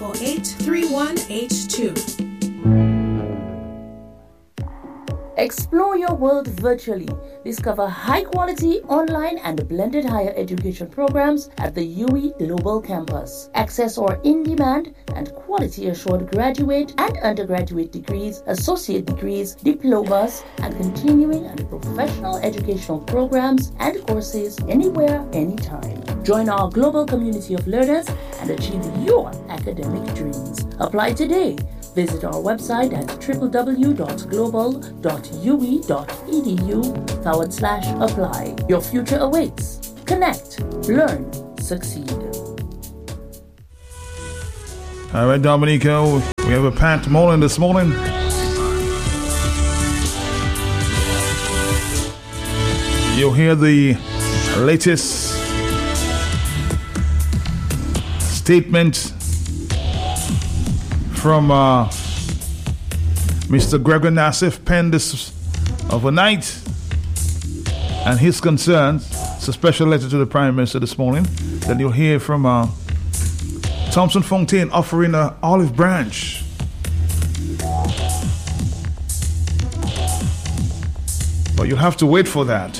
848-3182. Explore your world virtually. Discover high-quality online and blended higher education programs at the UWI Global Campus. Access our in-demand and quality-assured graduate and undergraduate degrees, associate degrees, diplomas, and continuing and professional educational programs and courses anywhere, anytime. Join our global community of learners and achieve your academic dreams. Apply today. Visit our website at www.global.ue.edu/apply. Your future awaits. Connect, learn, succeed. All right, Dominico, we have a Pat Mullen this morning. You'll hear the latest statement from Mr. Gregor Nassif, penned this overnight, and his concerns. It's a special letter to the Prime Minister this morning. Then you'll hear from Thompson Fontaine offering an olive branch. But you'll have to wait for that.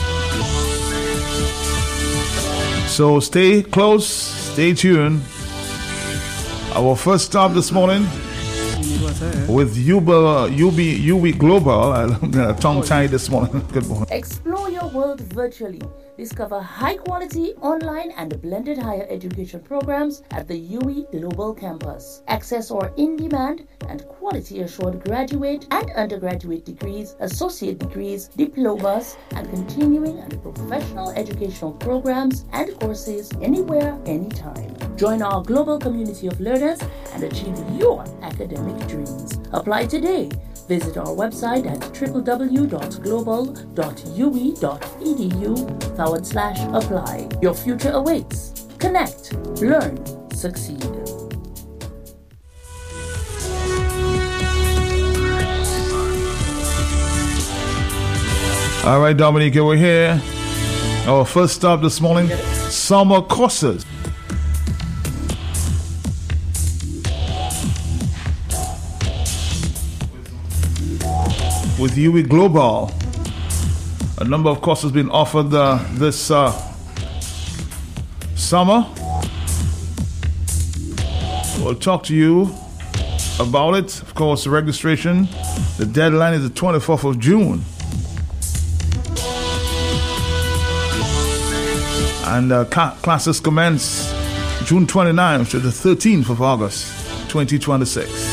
So stay close, stay tuned. Our first stop this morning with UWI Global. I'm tongue-tied this morning. Good morning. Explore your world virtually. Discover high-quality online and blended higher education programs at the UWI Global Campus. Access our in-demand and quality-assured graduate and undergraduate degrees, associate degrees, diplomas, and continuing and professional educational programs and courses anywhere, anytime. Join our global community of learners and achieve your academic dreams. Apply today. Visit our website at www.global.ue.edu/apply. Your future awaits. Connect, learn, succeed. All right, Dominica, we're here. Our first stop this morning, summer courses. With UWI Global, a number of courses being offered this summer. We'll talk to you about it. Of course, registration, the deadline is the 24th of June. And classes commence June 29th to the 13th of August, 2026.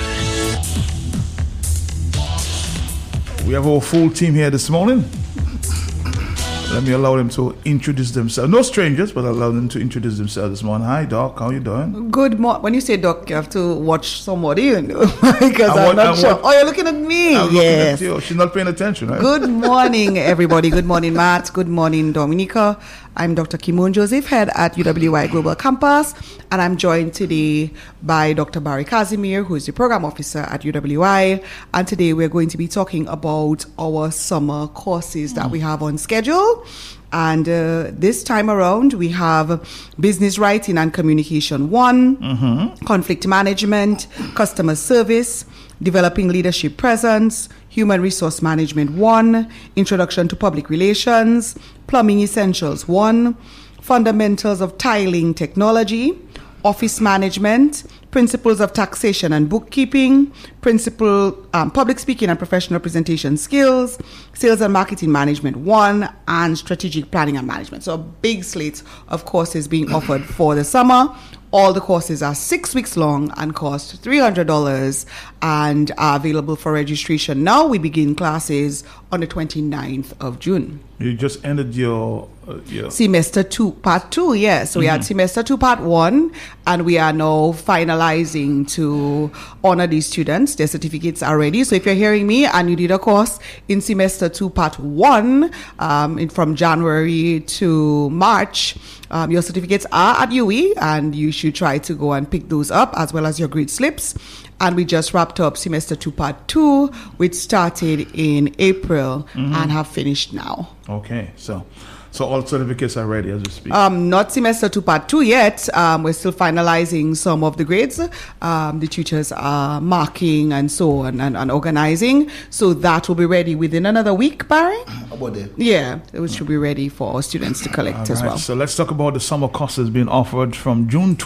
We have our full team here this morning. Let me allow them to introduce themselves. No strangers, but allow them to introduce themselves this morning. Hi, Doc. How you doing? Good morning. When you say Doc, you have to watch somebody, you know, because I'm not sure. Oh, you're looking at me. I'm yes. Looking at you. She's not paying attention, right? Good morning, everybody. Good morning, Matt. Good morning, Dominica. I'm Dr. Kimon Joseph, head at UWI Global Campus, and I'm joined today by Dr. Barry Casimir, who is the program officer at UWI. And today we're going to be talking about our summer courses that we have on schedule. And this time around, we have Business Writing and Communication 1, Conflict Management, Customer Service, Developing Leadership Presence, Human Resource Management 1, Introduction to Public Relations, Plumbing Essentials 1, Fundamentals of Tiling Technology, Office Management, Principles of Taxation and Bookkeeping, Public Speaking and Professional Presentation Skills, Sales and Marketing Management 1, and Strategic Planning and Management. So a big slate of courses being offered for the summer. All the courses are 6 weeks long and cost $300 and are available for registration now. We begin classes on the 29th of June. You just ended your Semester 2, Part 2, yes. So we had Semester 2, Part 1, and we are now finalizing to honor these students. Their certificates are ready. So if you're hearing me and you did a course in Semester 2, Part 1, from January to March, your certificates are at UWI, and you should try to go and pick those up, as well as your grade slips. And we just wrapped up Semester 2, Part 2, which started in April and have finished now. Okay, so So all certificates are ready as we speak? Not semester 2 part 2 yet. We're still finalizing some of the grades. The tutors are marking and so on and organizing. So that will be ready within another week, Barry? About there? Yeah, it should be ready for our students to collect as well. So let's talk about the summer courses being offered from June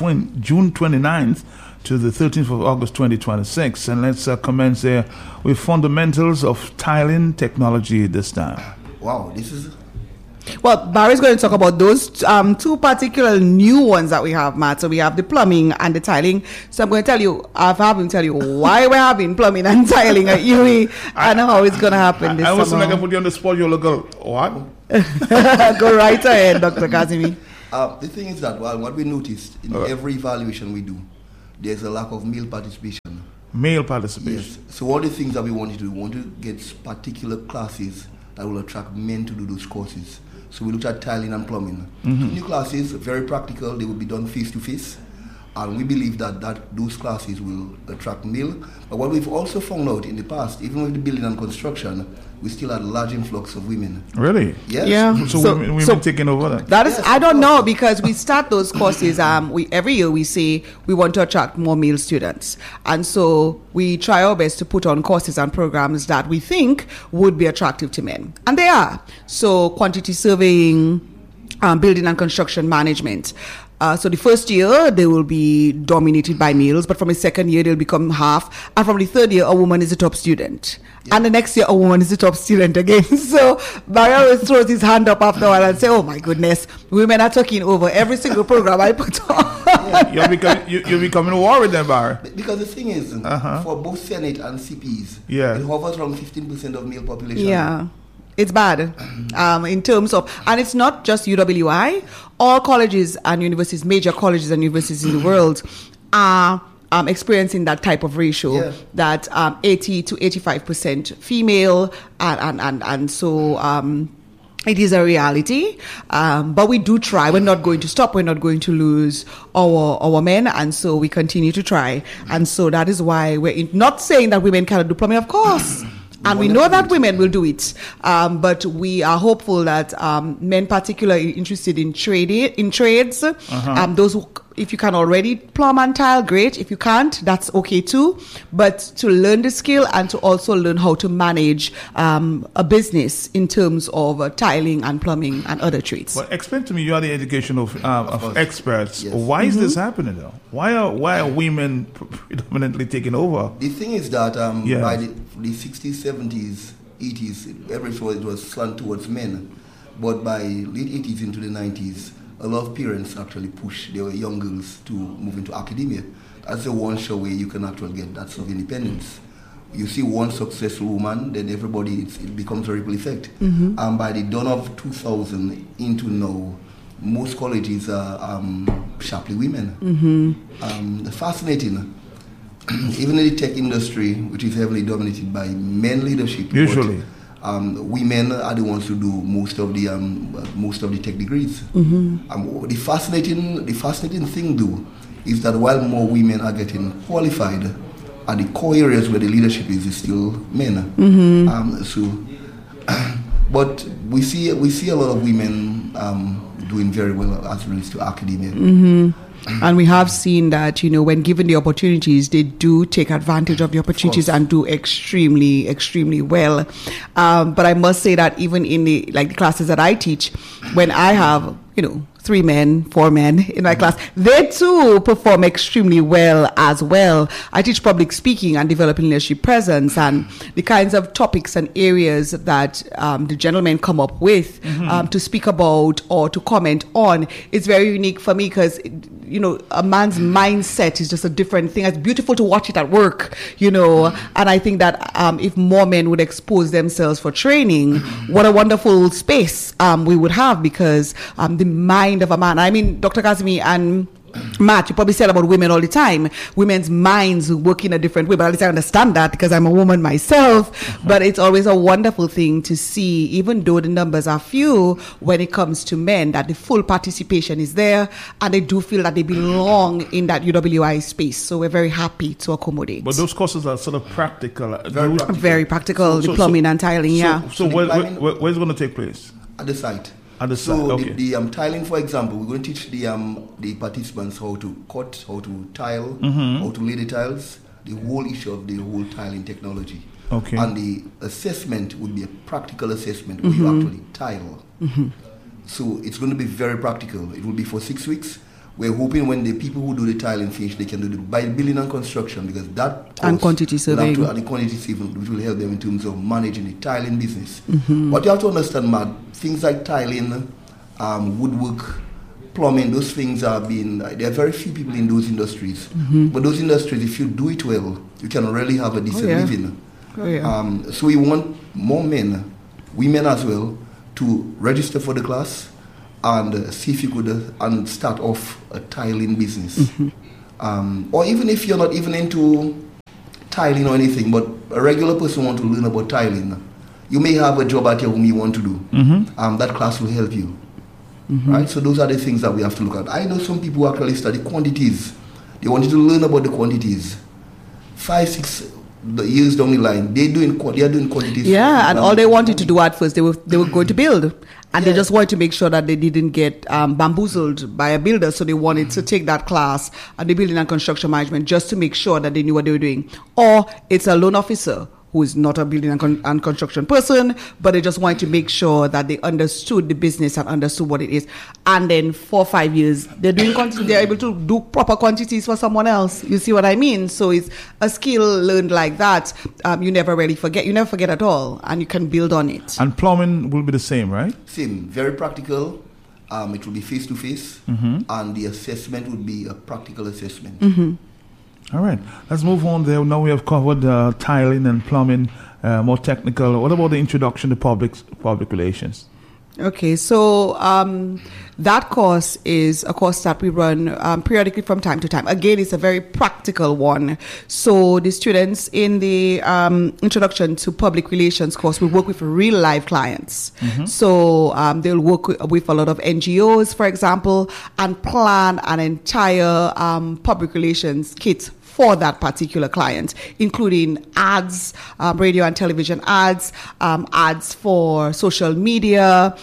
29th to the 13th of August 2026. And let's commence there with fundamentals of tiling technology this time. Wow, this is... Well, Barry's going to talk about those two particular new ones that we have, Matt. So we have the plumbing and the tiling. So I'm going to tell you, why we're having plumbing and tiling at UE and how it's going to happen this summer. I also like to put you on the spot. You'll go, what? Go right ahead, Dr. Kazimi. The thing is that what we noticed in every evaluation we do, there's a lack of male participation. Male participation. Yes. So all the things that we wanted to do, we want to get particular classes that will attract men to do those courses. So we looked at tiling and plumbing. New classes, very practical, they will be done face to face. And we believe that those classes will attract male. But what we've also found out in the past, even with the building and construction, we still had a large influx of women. Really? Yes. Yeah. So women taking over that? That is, I don't know, because we start those courses, every year we say we want to attract more male students. And so we try our best to put on courses and programs that we think would be attractive to men. And they are. So quantity surveying, building and construction management. So the first year, they will be dominated by males, but from the second year, they'll become half. And from the third year, a woman is the top student. Yeah. And the next year, a woman is the top student again. So Barry always throws his hand up after a while and say, oh my goodness, women are taking over every single program I put on. Yeah. You're becoming a war with them, Barry. Because the thing is, for both Senate and CPs, it hovers around 15% of male population. Yeah. It's bad in terms of, and it's not just UWI. All colleges and universities, major colleges and universities in the world are experiencing that type of ratio, that 80 to 85% female, and so it is a reality. But we do try. We're not going to stop. We're not going to lose our men, and so we continue to try. And so that is why we're not saying that women cannot do plumbing, of course. And we know that women will do it, but we are hopeful that men, particularly interested in trades, those who, if you can already plumb and tile, great. If you can't, that's okay too. But to learn the skill and to also learn how to manage a business in terms of tiling and plumbing and other trades. Well, explain to me, you are the education of experts. Yes. Why is this happening though? Why are women predominantly taking over? The thing is that by the 60s, 70s, 80s, everything was slant towards men. But by late 80s into the 90s, a lot of parents actually push their young girls to move into academia. That's the one sure way you can actually get that sort of independence. You see one successful woman, then everybody, it becomes a ripple effect. And by the dawn of 2000 into now, most colleges are sharply women. Fascinating. Even in the tech industry, which is heavily dominated by men leadership, usually women are the ones who do most of the tech degrees. The fascinating thing, though, is that while more women are getting qualified, at the core areas where the leadership is still men. But we see a lot of women doing very well as relates to academia. And we have seen that, when given the opportunities, they do take advantage of the opportunities and do extremely, extremely well. But I must say that even in the classes that I teach, when I have, 3 men, 4 men in my class, they too perform extremely well as well. I teach public speaking and developing leadership presence, and the kinds of topics and areas that the gentlemen come up with to speak about or to comment on. It's very unique for me because, a man's mindset is just a different thing. It's beautiful to watch it at work, and I think that if more men would expose themselves for training, what a wonderful space we would have, because the mind of a man. I mean, Dr. Kazimi and Matt, you probably said about women all the time. Women's minds work in a different way, but at least I understand that because I'm a woman myself. But it's always a wonderful thing to see, even though the numbers are few, when it comes to men, that the full participation is there and they do feel that they belong in that UWI space. So we're very happy to accommodate. But those courses are sort of practical. Very practical, the plumbing and tiling, So where's it going to take place? At the site. So the tiling, for example, we're going to teach the participants how to cut, how to tile, how to lay the tiles, the whole issue of the whole tiling technology. Okay. And the assessment would be a practical assessment where you actually tile. So it's going to be very practical. It will be for 6 weeks. We're hoping when the people who do the tiling finish, they can do it by building and construction, because that and quantity surveying, and the quantity surveying, which will help them in terms of managing the tiling business. What you have to understand, Matt, things like tiling, woodwork, plumbing, those things there are very few people in those industries. But those industries, if you do it well, you can really have a decent living. So we want more men, women as well, to register for the class and see if you could and start off a tiling business. Or even if you're not even into tiling or anything, but a regular person want to learn about tiling, you may have a job at your home you want to do. That class will help you. Right? So those are the things that we have to look at. I know some people who actually study quantities. They wanted to learn about the quantities. 5-6 years down the line, they are doing quantities. Yeah, and all they wanted to do at first, they were going to build. And they just wanted to make sure that they didn't get bamboozled by a builder. So they wanted to take that class and the building and construction management just to make sure that they knew what they were doing. Or it's a loan officer who is not a building and construction person, but they just wanted to make sure that they understood the business and understood what it is. And then 4 or 5 years, they're able to do proper quantities for someone else. You see what I mean? So it's a skill learned like that. You never really forget. You never forget at all, and you can build on it. And plumbing will be the same, right? Same, very practical. It will be face-to-face, and the assessment would be a practical assessment. All right, let's move on there. Now we have covered tiling and plumbing, more technical. What about the introduction to public relations? Okay, so that course is a course that we run periodically from time to time. Again, it's a very practical one. So the students in the introduction to public relations course will work with real life clients. So they'll work with a lot of NGOs, for example, and plan an entire public relations kit for that particular client, including ads, radio and television ads, ads for social media,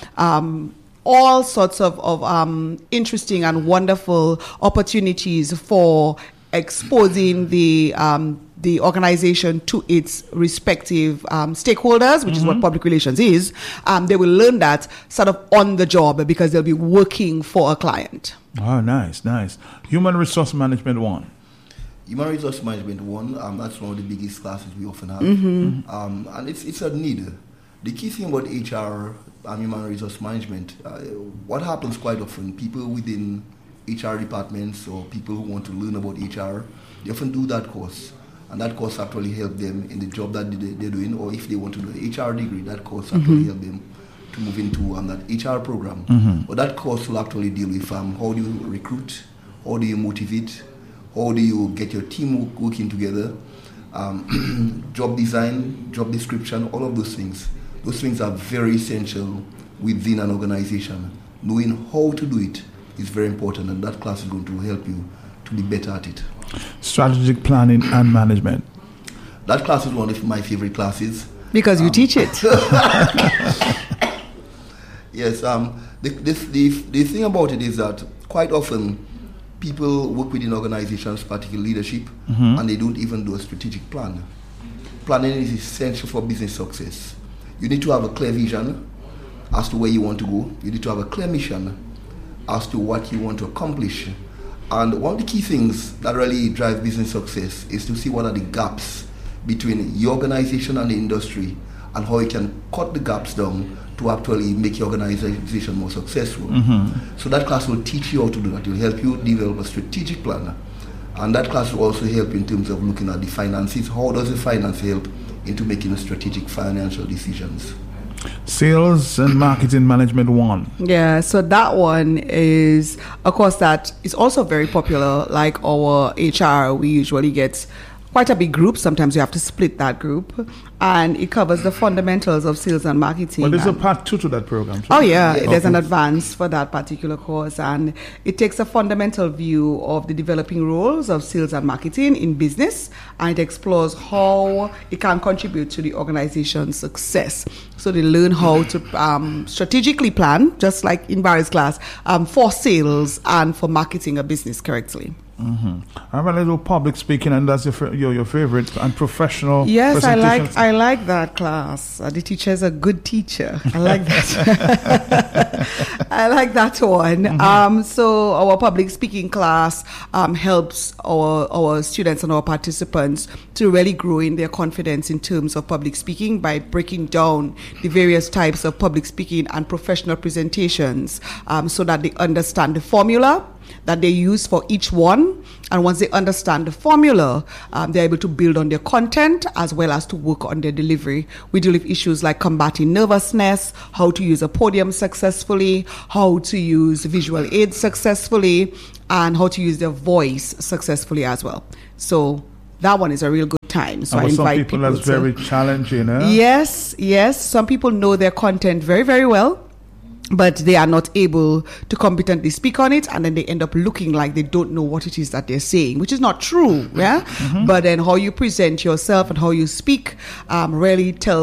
all sorts of interesting and wonderful opportunities for exposing the organization to its respective stakeholders, which is what public relations is. They will learn that sort of on the job because they'll be working for a client. Oh, nice. Human Resource Management 1. Human Resource Management 1, that's one of the biggest classes we often have. And it's a need. The key thing about HR and Human Resource Management, what happens quite often, people within HR departments or people who want to learn about HR, they often do that course. And that course actually helps them in the job that they're doing, or if they want to do an HR degree, that course actually helps them to move into that HR program. But that course will actually deal with how do you recruit, how do you motivate, how do you get your team working together, job design, job description, all of those things. Those things are very essential within an organization. Knowing how to do it is very important, and that class is going to help you to be better at it. Strategic planning and management. That class is one of my favorite classes. Because you teach it. Yes. The thing about it is that quite often people work within organizations, particularly leadership, and they don't even do a strategic plan. Planning is essential for business success. You need to have a clear vision as to where you want to go. You need to have a clear mission as to what you want to accomplish. And one of the key things that really drive business success is to see what are the gaps between your organization and the industry, and how you can cut the gaps down to actually make your organization more successful. So that class will teach you how to do that. It will help you develop a strategic plan. And that class will also help in terms of looking at the finances. How does the finance help into making strategic financial decisions? Sales and Marketing Management 1. Yeah, so that one is a course that is also very popular. Like our HR, we usually get quite a big group. Sometimes you have to split that group. And it covers the fundamentals of sales and marketing. Well, there's a part 2 to that program. Oh, yeah. There's an advance for that particular course. And it takes a fundamental view of the developing roles of sales and marketing in business. And it explores how it can contribute to the organization's success. So they learn how to strategically plan, just like in Barry's class, for sales and for marketing a business correctly. Mm-hmm. I have a little public speaking, and that's your favorite and professional. Yes, I like that class. The teacher is a good teacher. I like that. I like that one. Mm-hmm. So our public speaking class helps our students and our participants to really grow in their confidence in terms of public speaking by breaking down the various types of public speaking and professional presentations, so that they understand the formula that they use for each one. And once they understand the formula, they're able to build on their content as well as to work on their delivery. We deal with issues like combating nervousness, how to use a podium successfully, how to use visual aids successfully, and how to use their voice successfully as well. So that one is a real good time. So I invite some people that's very challenging. Yes. Some people know their content very, very well, but they are not able to competently speak on it, and then they end up looking like they don't know what it is that they're saying, which is not true, yeah? Mm-hmm. But then how you present yourself and how you speak really tells